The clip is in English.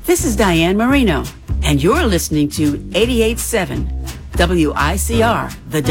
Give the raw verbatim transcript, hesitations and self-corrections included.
This is Diane Marino, and you're listening to eighty-eight point seven W I C R, The